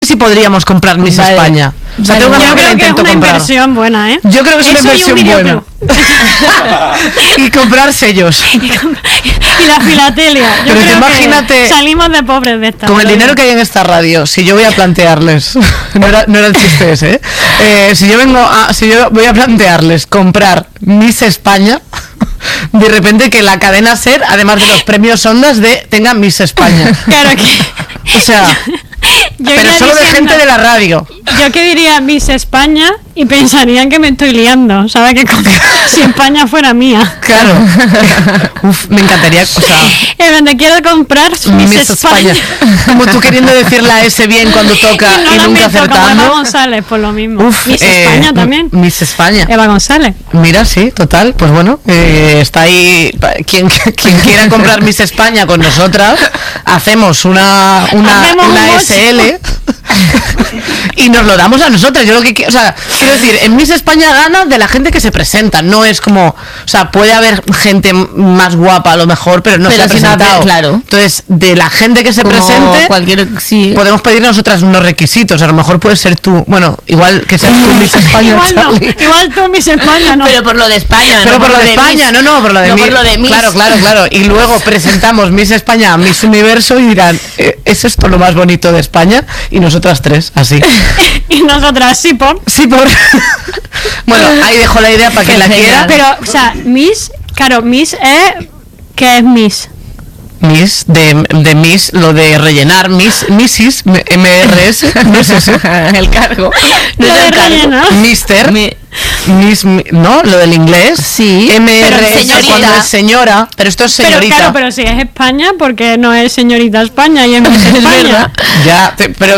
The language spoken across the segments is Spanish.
si podríamos comprar Miss España. O sea, tengo yo creo que es una inversión buena, ¿eh? Yo creo que es una inversión buena. Y comprar sellos. Y la filatelia. Pero te imagínate, salimos de pobres de esta. Con el dinero que hay en esta radio, si yo voy a plantearles, no era el chiste ese, si yo voy a plantearles comprar Miss España, de repente que la cadena SER, además de los premios Ondas, tenga Miss España. Claro que... O sea... pero solo de gente de la radio. Yo que diría Miss España y pensarían que me estoy liando, ¿sabes? Que si España fuera mía. Claro. Uf, me encantaría, o sea, donde quiero comprar Miss España. Como tú queriendo decir la S bien cuando toca y nunca acertando. Eva González, por lo mismo. Uf, Miss España también. Miss España. Eva González. Mira, sí, total. Pues bueno, está ahí. Quien quiera comprar Miss España con nosotras, hacemos una SL y nos lo damos a nosotras. Yo lo que quiero decir, en Miss España gana de la gente que se presenta. No es como, o sea, puede haber gente más guapa a lo mejor, pero no se ha presentado. Claro. Entonces, de la gente que se presente, podemos pedir nosotras unos requisitos. A lo mejor puedes ser tú, bueno, igual que seas tú Miss España. Igual tú Miss España, no. Pero por lo de España, pero por lo de España, Miss. por lo de Miss. Claro. Y luego presentamos Miss España a Miss Universo y dirán, ¿es esto lo más bonito de España? Y nosotras tres, así. Y nosotras, sí por. Bueno, ahí dejo la idea para quien la quiera. Pero, o sea, Miss, claro, Miss es... ¿Qué es Miss? Miss, de Miss, lo de rellenar, Mrs, MRS, no es eso, el cargo. No lo de rellenar. Mister, Miss, ¿no? Lo del inglés. Sí. MRS cuando es señora, pero esto es señorita. Pero si es España, porque no es señorita España y es Miss España. Ya,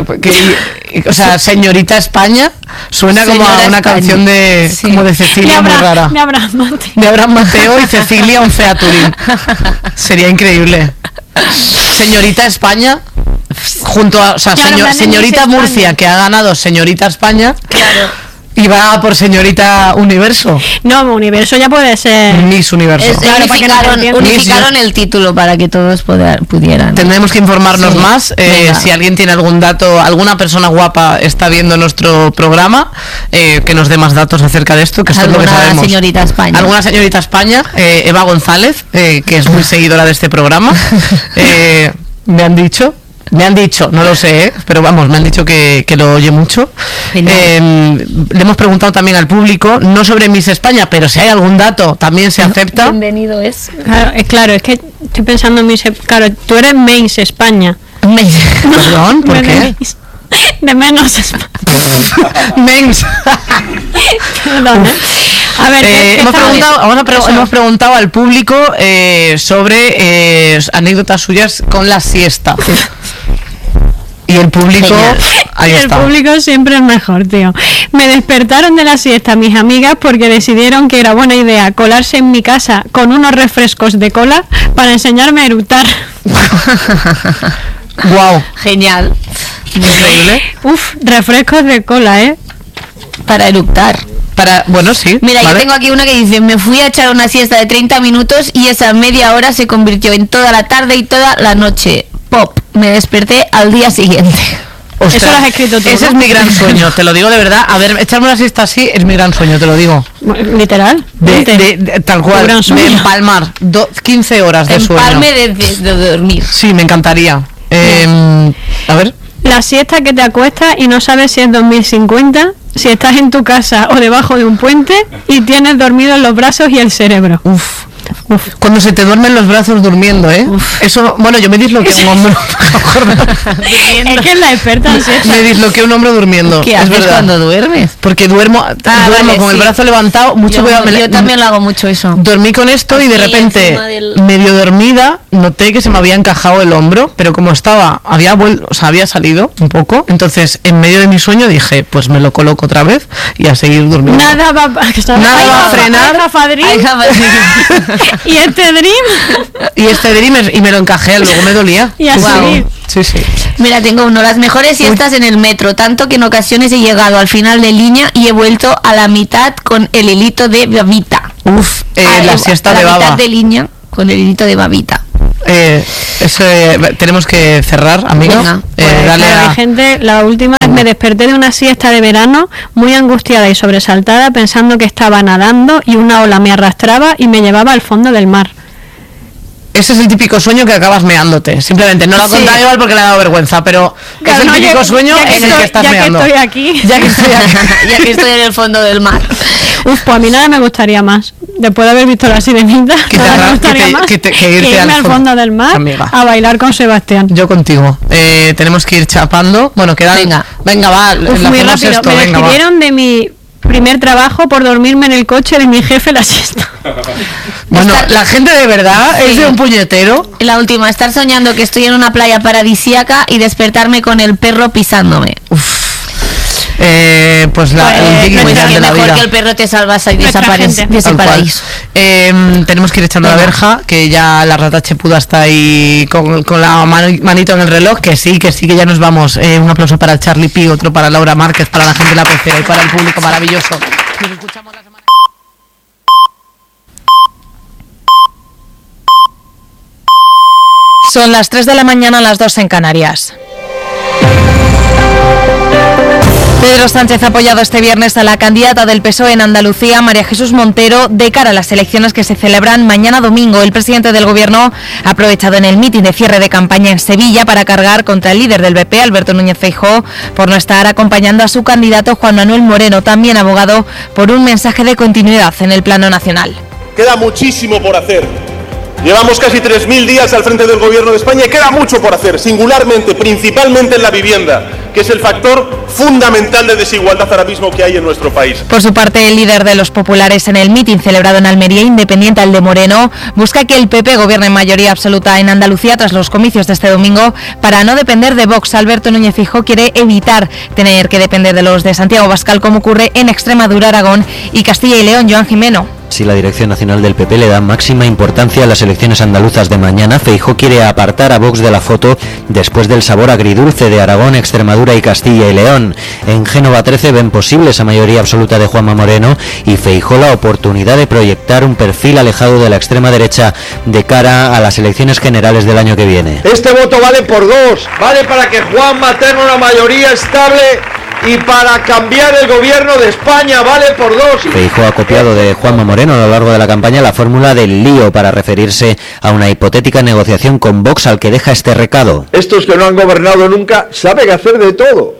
o sea, señorita España suena señora como a una España. Canción de como de Cecilia muy rara. De Abraham Mateo y Cecilia un Featuring. Sería increíble. Señorita España junto a, o sea, señorita Murcia, que ha ganado Señorita España. Claro. Y va por Señorita Universo. No, Universo ya puede ser Miss Universo. Claro, unificaron el título para que todos pudieran. Tendremos que informarnos más. Si alguien tiene algún dato, alguna persona guapa está viendo nuestro programa, que nos dé más datos acerca de esto, que esto es lo que sabemos. Señorita España. Alguna Señorita España, Eva González, que es muy seguidora de este programa. Me han dicho, no lo sé, pero vamos, me han dicho que lo oye mucho. Le hemos preguntado también al público, no sobre Miss España, pero si hay algún dato, también se acepta. Bienvenido es. Claro, es que estoy pensando en Miss... Claro, tú eres Miss España. Perdón, ¿por qué? De menos España. Mens. Perdón, A ver, hemos preguntado al público sobre anécdotas suyas con la siesta. Y el público, ahí está. El público siempre es mejor, tío. Me despertaron de la siesta mis amigas porque decidieron que era buena idea colarse en mi casa con unos refrescos de cola para enseñarme a eructar. Wow, genial. Increíble. Uf, refrescos de cola, para eructar. Bueno, sí. Mira, ¿vale? Yo tengo aquí una que dice: me fui a echar una siesta de 30 minutos y esa media hora se convirtió en toda la tarde y toda la noche. Pop. Me desperté al día siguiente. Ostras, eso lo has escrito tú. Ese es mi gran sueño, te lo digo de verdad. A ver, echarme una siesta así es mi gran sueño, te lo digo. Literal. Tal cual. De empalmar 15 horas de sueño. Empalme de dormir. Sí, me encantaría. A ver. La siesta que te acuestas y no sabes si es 2050, si estás en tu casa o debajo de un puente y tienes dormidos los brazos y el cerebro. Uf. Cuando se te duermen los brazos durmiendo, eso, bueno, yo me disloqué un hombro. Es que es la experta en siesta. Me disloqué un hombro durmiendo. ¿Qué haces cuando duermes? Porque duermo vale, con el brazo levantado. Yo también lo hago mucho eso. Dormí con esto y de repente, medio dormida, noté que se me había encajado el hombro, pero como había salido un poco, entonces en medio de mi sueño dije, pues me lo coloco otra vez y a seguir durmiendo. Nada va a frenar. Y este dream y me lo encajé, luego me dolía. Y así. Wow. Sí. Mira, tengo uno, las mejores siestas en el metro, tanto que en ocasiones he llegado al final de línea y he vuelto a la mitad con el hilito de babita. La siesta de baba. La mitad de línea con el hilito de babita. tenemos que cerrar, amigo. Hay gente, la última, me desperté de una siesta de verano muy angustiada y sobresaltada pensando que estaba nadando y una ola me arrastraba y me llevaba al fondo del mar. Ese es el típico sueño que acabas meándote. Simplemente no lo he contado igual porque le ha dado vergüenza, pero claro, es el típico sueño en el que estás meando. Ya que estoy aquí. Ya que estoy en el fondo del mar. Uf, pues a mí nada me gustaría más. Después de haber visto La Sirenita, me gustaría más que irme al fondo del mar, amiga, a bailar con Sebastián. Yo contigo. Tenemos que ir chapando. Bueno, queda... Venga, va. Uf, muy rápido. Esto, me despidieron de mi primer trabajo por dormirme en el coche de mi jefe la siesta. Bueno, la gente de verdad es de un puñetero. La última, estar soñando que estoy en una playa paradisíaca y despertarme con el perro pisándome. Pues el mejor que el perro te salvase de ese paraíso. Tenemos que ir echando la verja, que ya la rata chepuda está ahí con la manito en el reloj, que sí, que ya nos vamos. Un aplauso para Charlie P, otro para Laura Márquez, para la gente de la pecera y para el público maravilloso. Nos escuchamos la semana. Son las 3 de la mañana, las 2 en Canarias. Pedro Sánchez ha apoyado este viernes a la candidata del PSOE en Andalucía, María Jesús Montero, de cara a las elecciones que se celebran mañana domingo. El presidente del Gobierno ha aprovechado en el mitin de cierre de campaña en Sevilla para cargar contra el líder del PP, Alberto Núñez Feijóo, por no estar acompañando a su candidato Juan Manuel Moreno, también abogado por un mensaje de continuidad en el plano nacional. Queda muchísimo por hacer. Llevamos casi 3.000 días al frente del Gobierno de España y queda mucho por hacer, singularmente, principalmente en la vivienda, que es el factor fundamental de desigualdad ahora mismo que hay en nuestro país. Por su parte, el líder de los populares en el mitin celebrado en Almería, independiente al de Moreno, busca que el PP gobierne en mayoría absoluta en Andalucía tras los comicios de este domingo para no depender de Vox. Alberto Núñez Feijóo quiere evitar tener que depender de los de Santiago Abascal, como ocurre en Extremadura, Aragón y Castilla y León. Joan Jimeno. Si la dirección nacional del PP le da máxima importancia a las elecciones andaluzas de mañana, Feijóo quiere apartar a Vox de la foto después del sabor agridulce de Aragón, Extremadura y Castilla y León. En Génova 13 ven posible esa mayoría absoluta de Juanma Moreno y Feijóo la oportunidad de proyectar un perfil alejado de la extrema derecha de cara a las elecciones generales del año que viene. Este voto vale por dos, vale para que Juanma tenga una mayoría estable y para cambiar el gobierno de España, vale por dos. Feijóo ha copiado de Juanma Moreno a lo largo de la campaña la fórmula del lío para referirse a una hipotética negociación con Vox, al que deja este recado. Estos que no han gobernado nunca saben hacer de todo.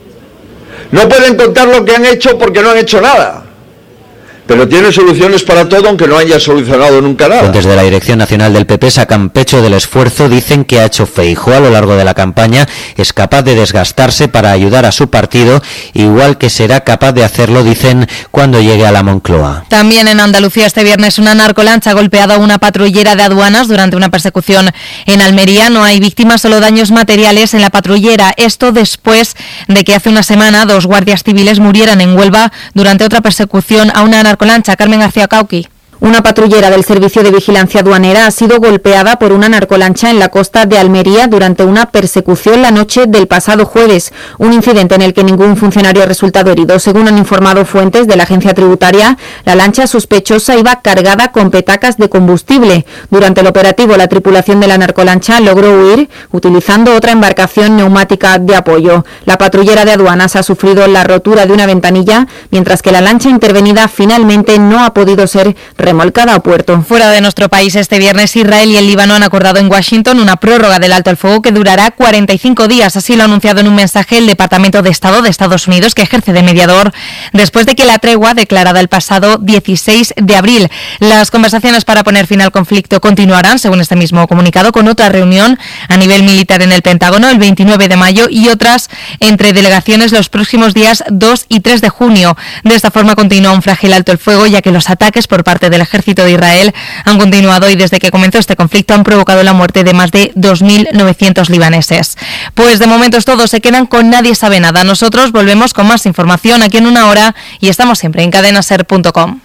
No pueden contar lo que han hecho porque no han hecho nada. Pero tiene soluciones para todo, aunque no haya solucionado nunca nada. Fuentes de la dirección nacional del PP sacan pecho del esfuerzo, dicen que ha hecho Feijóo a lo largo de la campaña, es capaz de desgastarse para ayudar a su partido, igual que será capaz de hacerlo, dicen, cuando llegue a la Moncloa. También en Andalucía este viernes una narcolancha ha golpeado a una patrullera de aduanas durante una persecución en Almería. No hay víctimas, solo daños materiales en la patrullera. Esto después de que hace una semana 2 guardias civiles murieran en Huelva durante otra persecución a una narcolancha. Carmen García Cauqui. Una patrullera del Servicio de Vigilancia Aduanera ha sido golpeada por una narcolancha en la costa de Almería durante una persecución la noche del pasado jueves, un incidente en el que ningún funcionario ha resultado herido. Según han informado fuentes de la agencia tributaria, la lancha sospechosa iba cargada con petacas de combustible. Durante el operativo, la tripulación de la narcolancha logró huir utilizando otra embarcación neumática de apoyo. La patrullera de aduanas ha sufrido la rotura de una ventanilla, mientras que la lancha intervenida finalmente no ha podido ser remolcada a puerto. Fuera de nuestro país, este viernes Israel y el Líbano han acordado en Washington una prórroga del alto al fuego que durará 45 días. Así lo ha anunciado en un mensaje el Departamento de Estado de Estados Unidos, que ejerce de mediador después de que la tregua declarada el pasado 16 de abril. Las conversaciones para poner fin al conflicto continuarán, según este mismo comunicado, con otra reunión a nivel militar en el Pentágono el 29 de mayo y otras entre delegaciones los próximos días 2 y 3 de junio. De esta forma continúa un frágil alto el fuego, ya que los ataques por parte del ejército de Israel han continuado y desde que comenzó este conflicto han provocado la muerte de más de 2.900 libaneses. Pues de momento es todo, se quedan con Nadie Sabe Nada. Nosotros volvemos con más información aquí en una hora y estamos siempre en cadenaser.com.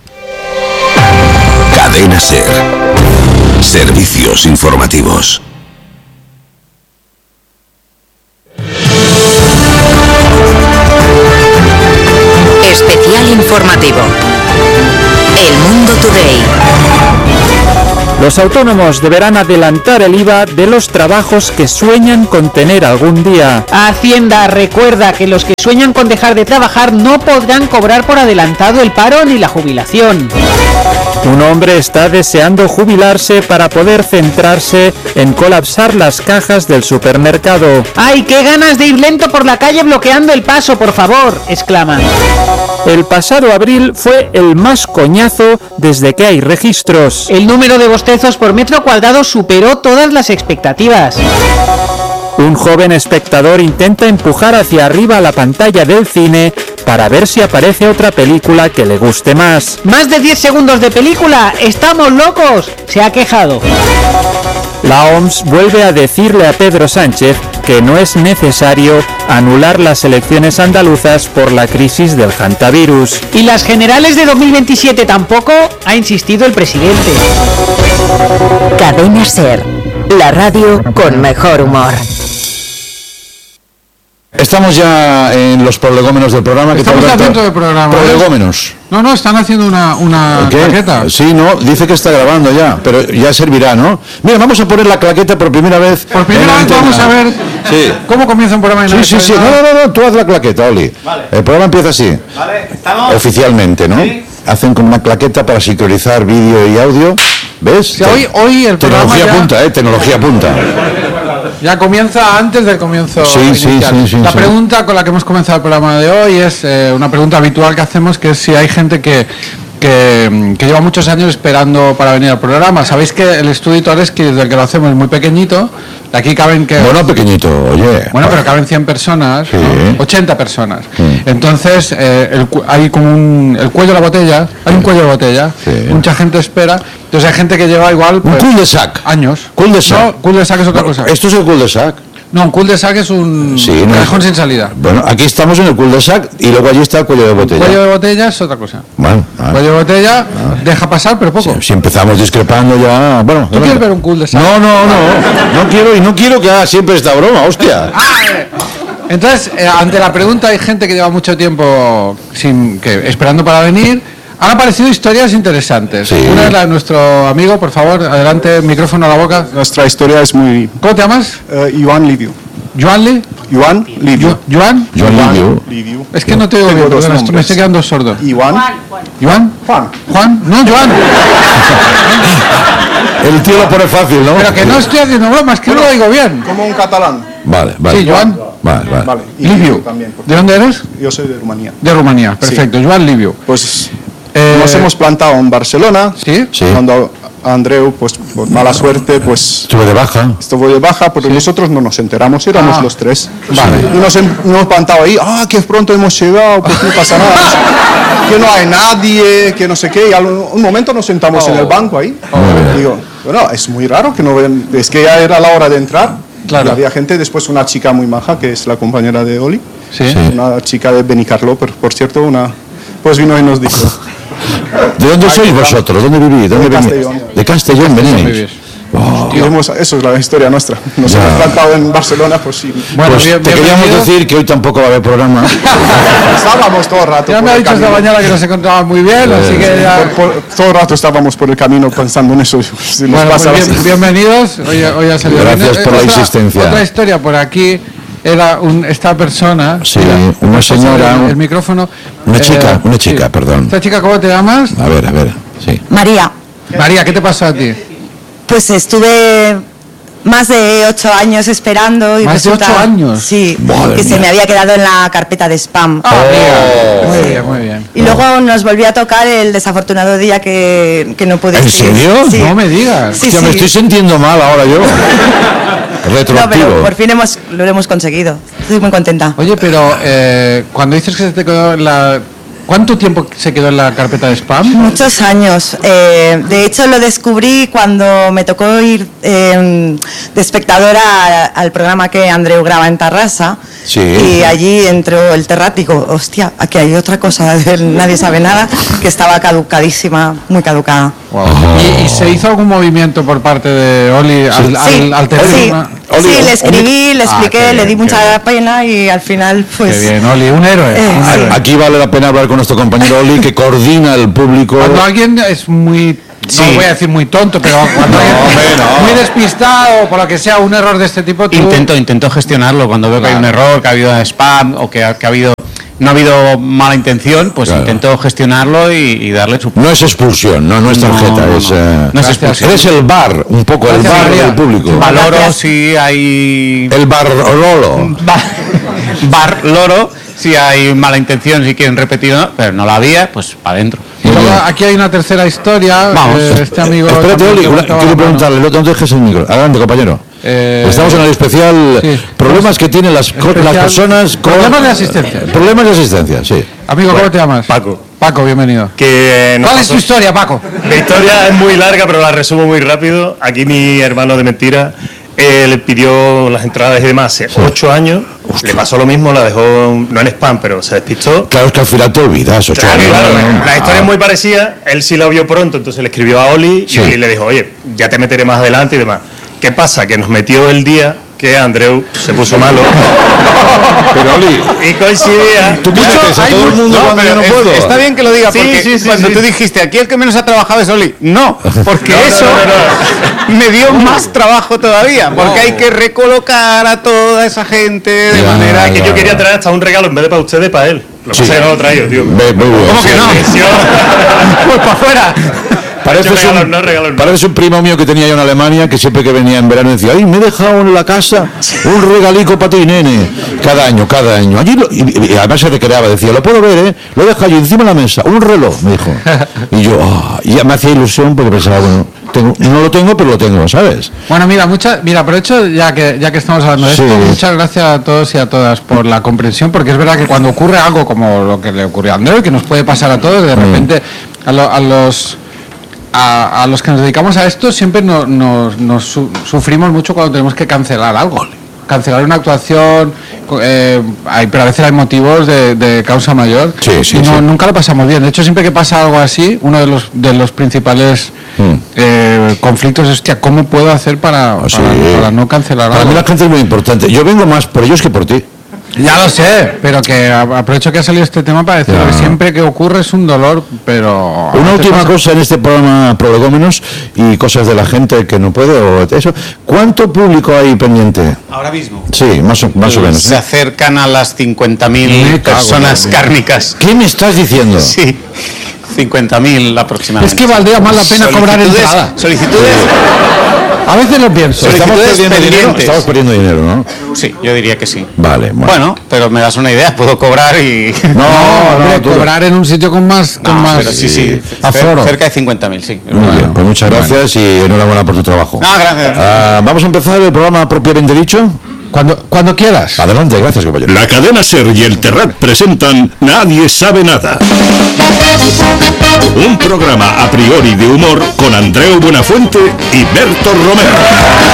Cadena Ser. Servicios informativos. Especial informativo. El Mundo Today. Los autónomos deberán adelantar el IVA de los trabajos que sueñan con tener algún día. Hacienda recuerda que los que sueñan con dejar de trabajar no podrán cobrar por adelantado el paro ni la jubilación. Un hombre está deseando jubilarse para poder centrarse en colapsar las cajas del supermercado. ¡Ay, qué ganas de ir lento por la calle bloqueando el paso, por favor!, exclama. El pasado abril fue el más coñazo desde que hay registros. El número de bostezos por metro cuadrado superó todas las expectativas. Un joven espectador intenta empujar hacia arriba la pantalla del cine para ver si aparece otra película que le guste más. ¡Más de 10 segundos de película! ¡Estamos locos!, se ha quejado. La OMS vuelve a decirle a Pedro Sánchez que no es necesario anular las elecciones andaluzas por la crisis del hantavirus. Y las generales de 2027 tampoco, ha insistido el presidente. Cadena SER, la radio con mejor humor. Estamos ya en los prolegómenos del programa. Estamos haciendo el programa. Prolegómenos. No, están haciendo una claqueta. Sí, no, dice que está grabando ya, pero ya servirá, ¿no? Mira, vamos a poner la claqueta por primera vez. Por primera vez vamos a ver cómo comienza un programa. Sí. No, tú haz la claqueta, Oli. Vale. El programa empieza así. Vale, ¿estamos? Oficialmente, ¿no? Sí. Hacen con una claqueta para sincronizar vídeo y audio. ¿Ves? Sí, hoy el programa tecnología punta, tecnología punta. Ya comienza antes del comienzo inicial. La pregunta con la que hemos comenzado el programa de hoy es una pregunta habitual que hacemos, que es si hay gente que lleva muchos años esperando para venir al programa. Sabéis que el estudio Toreski, desde el que lo hacemos, es muy pequeñito. De aquí caben Bueno, pequeñito, oye. Bueno, pero caben 100 personas, sí. ¿no? 80 personas. Sí. Entonces, hay como el cuello de la botella, hay un cuello de botella, mucha gente espera. Entonces hay gente que lleva igual... Pues, un cul-de-sac. Años. Cul-de-sac. No, cul-de-sac es otra cosa. ¿Esto es el cul-de-sac? No, un cul-de-sac es un callejón sin salida. Bueno, aquí estamos en el cul-de-sac y luego allí está el cuello de botella. El cuello de botella es otra cosa. Bueno, el cuello de botella deja pasar, pero poco. Si empezamos discrepando ya... Bueno, ¿tú quieres ver un cul-de-sac? No quiero que haga siempre esta broma, hostia. Entonces, ante la pregunta, hay gente que lleva mucho tiempo esperando para venir. Han aparecido historias interesantes. Sí. Una es la de nuestro amigo, por favor, adelante, micrófono a la boca. Nuestra historia es muy... ¿Cómo te llamas? Juan Livio. ¿Juan Livio. ¿Juan? Livio. Es que no te oigo bien, me estoy quedando sordo. Juan. ¿Juan? No, Juan. El tío lo pone fácil, ¿no? Pero que no estoy haciendo bromas, que no lo oigo bien. Como un catalán. Vale. Sí, Juan. Vale. Livio. ¿De dónde eres? Yo soy de Rumanía. De Rumanía, perfecto. Sí. Juan Livio. Pues nos hemos plantado en Barcelona. Sí. Cuando Andreu, pues por mala suerte, pues... Estuvo de baja, pero nosotros no nos enteramos, éramos los tres. Vale. Y nos hemos plantado ahí, que pronto hemos llegado, pues no pasa nada. Que no hay nadie, que no sé qué. Y a un momento nos sentamos en el banco ahí. Y digo, bueno, es muy raro que no ven, es que ya era la hora de entrar. Claro. Y había gente, después una chica muy maja, que es la compañera de Oli. Sí. Una chica de Benicarló, por cierto, pues vino y nos dijo... ¿De dónde sois vosotros? ¿Dónde vivís? De Castellón venís. Eso es la historia nuestra. Nos hemos plantado en Barcelona, pues sí. Bueno, pues te queríamos decir que hoy tampoco va a haber programa. Estábamos todo el rato. Ya me ha dicho esta mañana que nos encontraba muy bien, así que ya... todo el rato estábamos por el camino pensando en eso. Si nos pasa bienvenidos. Hoy ha salido Gracias por la insistencia. Otra historia por aquí. Era esta persona, sí, una señora, el micrófono, una chica, perdón. ¿Esta chica cómo te llamas? A ver, sí. María. María, ¿qué te pasó a ti? Pues estuve más de 8 años esperando y ¿Más resulta, de 8 años? Sí, que se me había quedado en la carpeta de spam. Muy bien. Y luego nos volvió a tocar el desafortunado día que no pude ¿En serio? Sí. No me digas. Sí, me estoy sintiendo mal ahora yo. Retroactivo. No, pero por fin lo hemos conseguido. Estoy muy contenta. Oye, pero cuando dices que se te quedó en la... ¿Cuánto tiempo se quedó en la carpeta de spam? Muchos años. De hecho, lo descubrí cuando me tocó ir de espectadora al programa que Andreu graba en Tarrasa. Sí. Y allí entró el Terrat y digo, hostia, aquí hay otra cosa, nadie sabe nada, que estaba caducadísima, muy caducada. Wow. ¿Y se hizo algún movimiento por parte de Oli al teléfono? Sí, le escribí, le expliqué, le di mucha pena y al final pues... Qué bien, Oli, un héroe. Aquí vale la pena hablar con nuestro compañero Oli, que coordina el público. Cuando alguien es muy no voy a decir muy tonto, pero cuando muy despistado, por lo que sea, un error de este tipo... Intento gestionarlo cuando veo que hay un error, que ha habido spam o que ha habido... No ha habido mala intención, pues intento gestionarlo y darle su... No es expulsión, no es tarjeta, no es expulsión. Eres el bar, un poco el bar del público. Valoro si hay... El bar loro. Bar loro, si hay mala intención, si quieren repetir, pero no la había, pues para adentro. Y luego aquí hay una tercera historia. Vamos. Este amigo... Espérate, Oli, quiero preguntarle, no dejes el micro. Adelante, compañero. Estamos en el especial problemas que tienen las personas con... Problemas de asistencia. Problemas de asistencia, sí. Amigo, ¿cómo te llamas? Paco, bienvenido. ¿Cuál es tu historia, Paco? Mi historia es muy larga, pero la resumo muy rápido. Aquí mi hermano de mentira, le pidió las entradas y demás hace 8 años. Le pasó lo mismo, la dejó, no en spam, pero se despistó. Claro, es que al final te olvidas. 8 años. Claro. La historia es muy parecida. Él sí la vio pronto, entonces le escribió a Oli y Oli le dijo, oye, ya te meteré más adelante y demás. ¿Qué pasa? Que nos metió el día que Andreu se puso malo. Pero Oli, y coincidía. Tú metes a todo el mundo cuando yo no puedo. Está bien que lo diga, porque cuando tú dijiste, aquí el que menos ha trabajado es Oli. No, porque me dio más trabajo todavía, porque hay que recolocar a toda esa gente de manera que yo quería traer hasta un regalo en vez de para ustedes, para él. Lo que pasa es que no lo traigo, tío. Muy bien. ¿Cómo que no? Pues para afuera. Parece un primo mío que tenía yo en Alemania, que siempre que venía en verano decía, ay, me he dejado en la casa un regalico para ti, nene. Cada año. Allí y además se recreaba, decía, lo puedo ver, lo he dejado yo encima de la mesa, un reloj, me dijo. Y yo, y ya me hacía ilusión porque pensaba, bueno, no lo tengo, pero lo tengo, ¿sabes? Bueno, mira, aprovecho ya que estamos hablando de esto, muchas gracias a todos y a todas por la comprensión, porque es verdad que cuando ocurre algo como lo que le ocurrió a Andreu, que nos puede pasar a todos, de repente a los que nos dedicamos a esto siempre nos sufrimos mucho cuando tenemos que cancelar algo. Cancelar una actuación, pero a veces hay motivos de causa mayor y nunca lo pasamos bien. De hecho, siempre que pasa algo así, uno de los principales conflictos es, hostia, ¿cómo puedo hacer para no cancelar algo? Para mí la gente es muy importante. Yo vengo más por ellos que por ti. Ya lo sé, pero que aprovecho que ha salido este tema para decir que siempre que ocurre es un dolor, pero... Una última cosa en este programa Prolegómenos y cosas de la gente que no puede o eso. ¿Cuánto público hay pendiente? Ahora mismo. Sí, más o menos. Se acercan a las 50.000 personas kármicas. ¿Qué me estás diciendo? Sí, 50.000 aproximadamente. Es que valdría más la pena cobrar entrada. Solicitudes. A veces lo pienso. Estamos perdiendo dinero, ¿no? Sí, yo diría que sí. Vale, bueno, pero me das una idea, puedo cobrar y... No, cobrar en un sitio con más... Pero sí, aforo. Cerca de 50.000, sí. Muy bien, pues muchas gracias y enhorabuena por tu trabajo. Gracias. Vamos a empezar el programa propiamente dicho. Cuando quieras. Adelante, gracias, compañero. La cadena SER y el Terrat presentan Nadie sabe nada. Un programa a priori de humor con Andreu Buenafuente y Berto Romero.